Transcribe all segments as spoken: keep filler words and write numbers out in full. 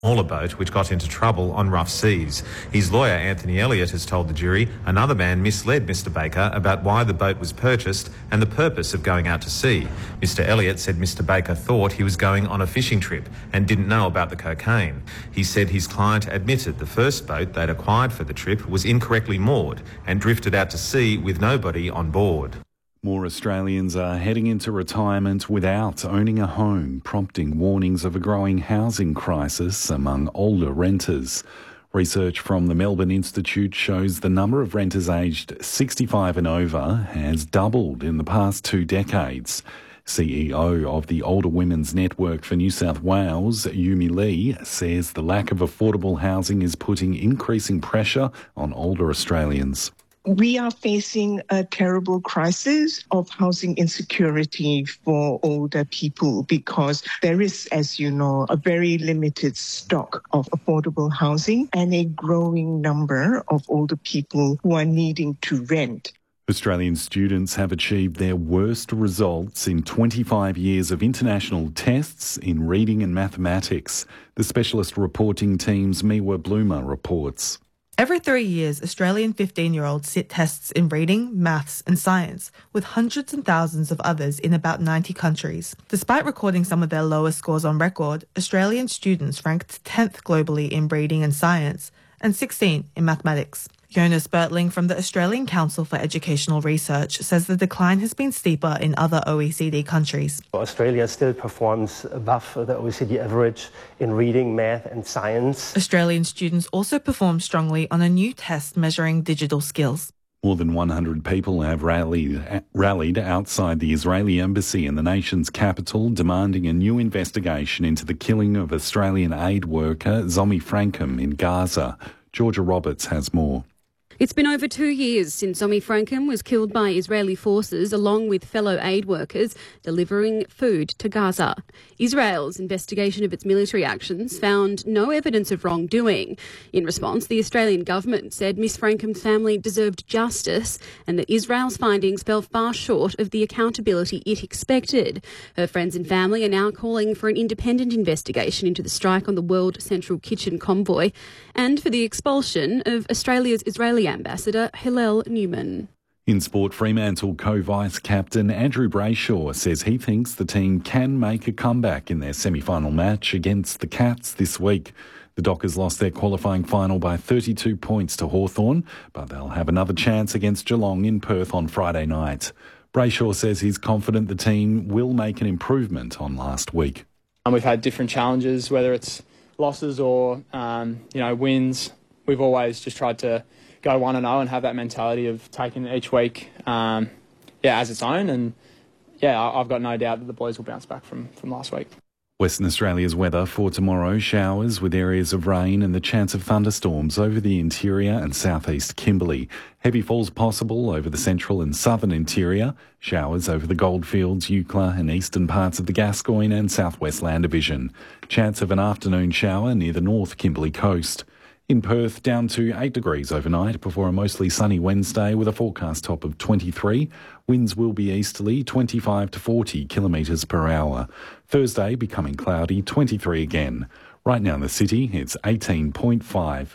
smaller boat which got into trouble on rough seas. His lawyer, Anthony Elliott, has told the jury another man misled Mister Baker about why the boat was purchased and the purpose of going out to sea. Mister Elliott said Mister Baker thought he was going on a fishing trip and didn't know about the cocaine. He said his client admitted the first boat they'd acquired for the trip was incorrectly moored and drifted out to sea with nobody on board. More Australians are heading into retirement without owning a home, prompting warnings of a growing housing crisis among older renters. Research from the Melbourne Institute shows the number of renters aged sixty-five and over has doubled in the past two decades. C E O of the Older Women's Network for New South Wales, Yumi Lee, says the lack of affordable housing is putting increasing pressure on older Australians. We are facing a terrible crisis of housing insecurity for older people because there is, as you know, a very limited stock of affordable housing and a growing number of older people who are needing to rent. Australian students have achieved their worst results in twenty-five years of international tests in reading and mathematics. The specialist reporting team's Miwa Bloomer reports. Every three years, Australian fifteen-year-olds sit tests in reading, maths and science, with hundreds and thousands of others in about ninety countries. Despite recording some of their lowest scores on record, Australian students ranked tenth globally in reading and science and sixteenth in mathematics. Jonas Bertling from the Australian Council for Educational Research says the decline has been steeper in other O E C D countries. Australia still performs above the O E C D average in reading, math and science. Australian students also perform strongly on a new test measuring digital skills. More than one hundred people have rallied, rallied outside the Israeli embassy in the nation's capital, demanding a new investigation into the killing of Australian aid worker Zomi Frankham in Gaza. Georgia Roberts has more. It's been over two years since Zomi Frankham was killed by Israeli forces along with fellow aid workers delivering food to Gaza. Israel's investigation of its military actions found no evidence of wrongdoing. In response, the Australian government said Miss Frankham's family deserved justice and that Israel's findings fell far short of the accountability it expected. Her friends and family are now calling for an independent investigation into the strike on the World Central Kitchen convoy and for the expulsion of Australia's Israeli Ambassador Hillel Newman. In sport, Fremantle co-vice captain Andrew Brayshaw says he thinks the team can make a comeback in their semi-final match against the Cats this week. The Dockers lost their qualifying final by thirty-two points to Hawthorn, but they'll have another chance against Geelong in Perth on Friday night. Brayshaw says he's confident the team will make an improvement on last week. And we've had different challenges, whether it's losses or um, you know wins. We've always just tried to go one and oh and have that mentality of taking each week, um, yeah, as its own. And yeah, I've got no doubt that the boys will bounce back from, from last week. Western Australia's weather for tomorrow: showers with areas of rain and the chance of thunderstorms over the interior and southeast Kimberley. Heavy falls possible over the central and southern interior. Showers over the Goldfields, Eucla and eastern parts of the Gascoyne and southwest Land Division. Chance of an afternoon shower near the North Kimberley coast. In Perth, down to eight degrees overnight before a mostly sunny Wednesday with a forecast top of twenty-three. Winds will be easterly, twenty-five to forty kilometres per hour. Thursday becoming cloudy, twenty-three again. Right now in the city, it's eighteen point five.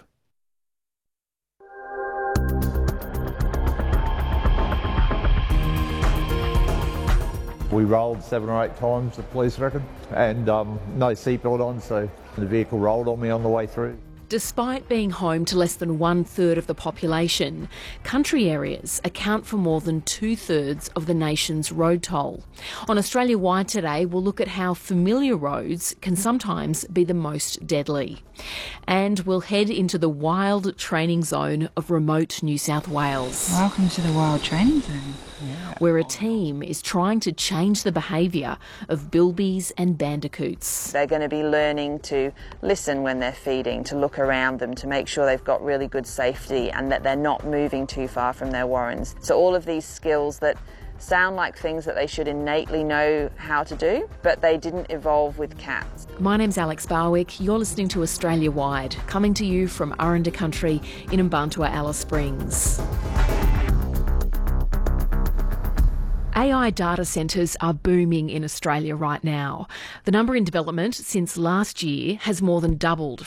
We rolled seven or eight times, the police reckon, and um, no seatbelt on, so the vehicle rolled on me on the way through. Despite being home to less than one-third of the population, country areas account for more than two-thirds of the nation's road toll. On Australia Wide today, we'll look at how familiar roads can sometimes be the most deadly. And we'll head into the wild training zone of remote New South Wales. Welcome to the wild training zone. Yeah. Where a team is trying to change the behaviour of bilbies and bandicoots. They're going to be learning to listen when they're feeding, to look around them, to make sure they've got really good safety and that they're not moving too far from their warrens. So all of these skills that sound like things that they should innately know how to do, but they didn't evolve with cats. My name's Alex Barwick. You're listening to Australia Wide, coming to you from Aranda Country in Mbantua, Alice Springs. A I data centres are booming in Australia right now. The number in development since last year has more than doubled